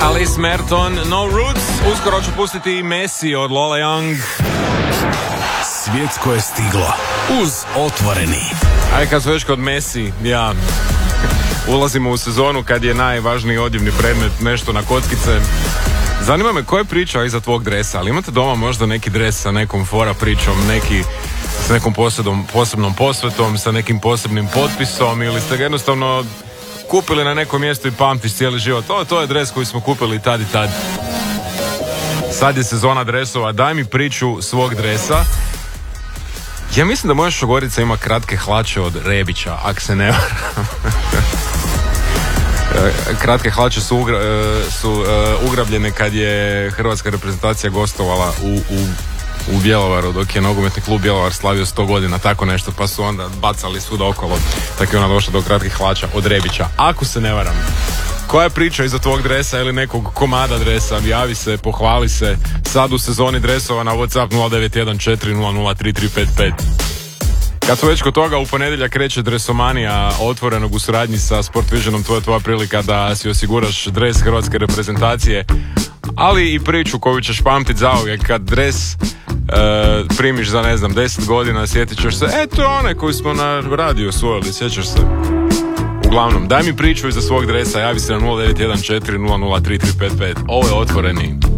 Alice Merton, No Roots. Uskoro ću pustiti i Messi od Lola Young. Svjetsko je stiglo uz Otvoreni. Aj kad su već kod Messi, ja ulazimo u sezonu kad je najvažniji odjevni predmet nešto na kockice. Zanima me ko je pričao iza tvog dresa, ali imate doma možda neki dres sa nekom fora pričom, neki s nekom posebnom posvetom, sa nekim posebnim potpisom, ili ste ga jednostavno kupili na nekom mjestu i pamtiš cijeli život. To je dres koji smo kupili tad i tad. Sad je sezona dresova, daj mi priču svog dresa. Ja mislim da moja šogorica ima kratke hlače od Rebića, ako se ne varam. Kratke hlače su ugrabljene kad je hrvatska reprezentacija gostovala u Bjelovaru, dok je nogometni klub Bjelovar slavio 100 godina, tako nešto, pa su onda bacali svuda okolo. Tako je ona došla do kratkih hlača od Rebića, ako se ne varam. Koja je priča iza tvog dresa ili nekog komada dresa? Javi se, pohvali se. Sad u sezoni dresova na WhatsApp 0914003355. Kad smo već kod toga, u ponedjeljak kreće Dresomanija Otvorenog u suradnji sa Sport Visionom. To je tvoja prilika da si osiguraš dres hrvatske reprezentacije, ali i priču koju ćeš pamtit zauvijek. Kad dres primiš za 10 godina, sjetit ćeš se, to je onaj koji smo na radiju osvojili, sjećaš se. Uglavnom, daj mi priču iza svog dresa, javi se na 0914003355. Ovo je Otvoreni.